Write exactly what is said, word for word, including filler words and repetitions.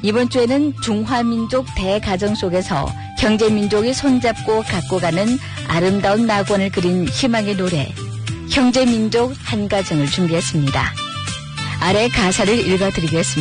이번 주에는 중화민족 대가정 속에서 형제민족이 손잡고 갖고 가는 아름다운 낙원을 그린 희망의 노래 형제민족 한가정을 준비했습니다. 아래 가사를 읽어드리겠습니다.